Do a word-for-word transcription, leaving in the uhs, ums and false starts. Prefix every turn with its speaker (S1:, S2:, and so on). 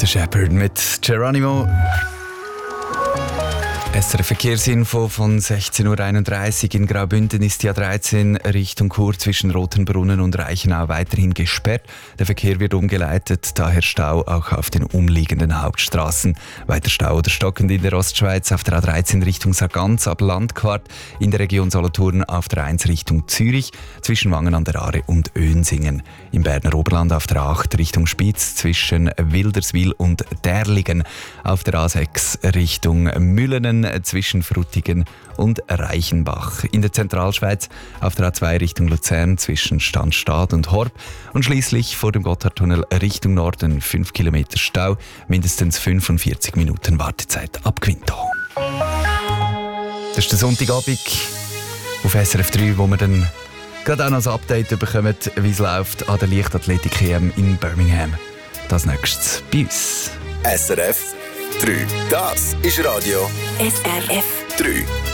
S1: Shepherd mit Geronimo. S R F-Verkehrsinfo von sechzehn Uhr einunddreißig. In Graubünden ist die A dreizehn Richtung Chur zwischen Rothenbrunnen und Reichenau weiterhin gesperrt. Der Verkehr wird umgeleitet, daher Stau auch auf den umliegenden Hauptstraßen. Weiter Stau oder stockend in der Ostschweiz auf der A dreizehn Richtung Sargans ab Landquart, in der Region Solothurn auf der eins Richtung Zürich, zwischen Wangen an der Aare und Önsingen. Im Berner Oberland auf der acht Richtung Spiez zwischen Wilderswil und Derligen. Auf der A sechs Richtung Müllenen zwischen Frutigen und Reichenbach. In der Zentralschweiz auf der A zwei Richtung Luzern zwischen Stanstadt und Horb. Und schließlich vor dem Gotthardtunnel Richtung Norden fünf Kilometer Stau, mindestens fünfundvierzig Minuten Wartezeit ab Quinto. Das ist der Sonntagabend auf S R F drei, wo wir dann gerade auch noch ein Update bekommen, wie es läuft an der Leichtathletik-E M in Birmingham. Das nächstes bei uns.
S2: S R F drei. Das ist Radio
S3: S R F
S2: drei.